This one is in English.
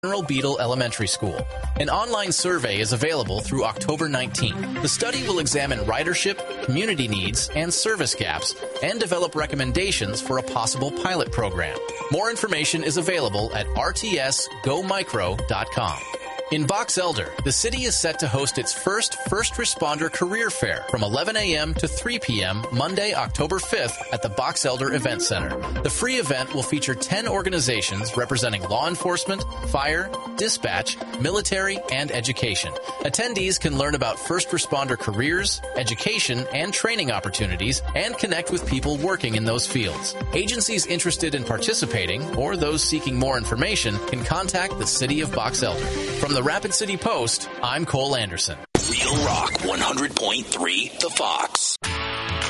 General Beadle Elementary School. An online survey is available through October 19th. The study will examine ridership, community needs, and service gaps, and develop recommendations for a possible pilot program. More information is available at rtsgomicro.com. In Box Elder, the city is set to host its first responder career fair from 11 a.m. to 3 p.m. Monday, October 5th at the Box Elder Event Center. The free event will feature 10 organizations representing law enforcement, fire, dispatch, military, and education. Attendees can learn about first responder careers, education, and training opportunities, and connect with people working in those fields. Agencies interested in participating, or those seeking more information, can contact the City of Box Elder. From the Rapid City Post, I'm Cole Anderson. Real Rock 100.3 The Fox.